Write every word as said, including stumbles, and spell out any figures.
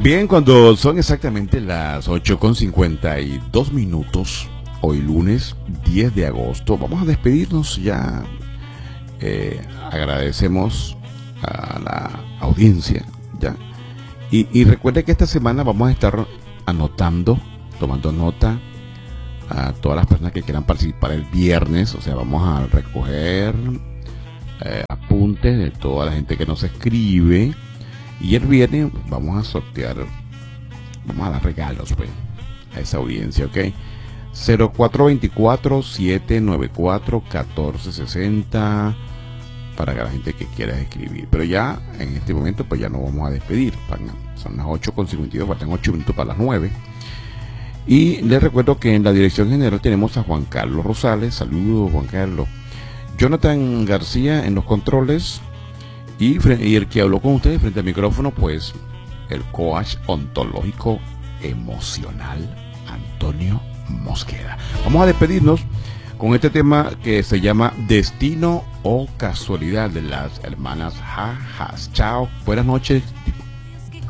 Bien, cuando son exactamente las ocho con cincuenta y dos minutos, hoy lunes diez de agosto, vamos a despedirnos ya. Eh, agradecemos a la audiencia ya. Y, y recuerde que esta semana vamos a estar anotando, tomando nota a todas las personas que quieran participar el viernes. O sea, vamos a recoger eh, apuntes de toda la gente que nos escribe. Y el viernes vamos a sortear, vamos a dar regalos pues, a esa audiencia, ¿ok? cero cuatro dos cuatro, siete nueve cuatro, uno cuatro seis cero para la gente que quiera escribir. Pero ya en este momento pues ya nos vamos a despedir. Son las ocho con cincuenta y dos, faltan ocho minutos para las nueve. Y les recuerdo que en la dirección general tenemos a Juan Carlos Rosales. Saludos, Juan Carlos. Jonathan García en los controles. Y, y el que habló con ustedes frente al micrófono, pues el coach ontológico emocional Antonio Mosquera. Vamos a despedirnos con este tema que se llama Destino o Casualidad, de las hermanas Jajas. Chao, buenas noches.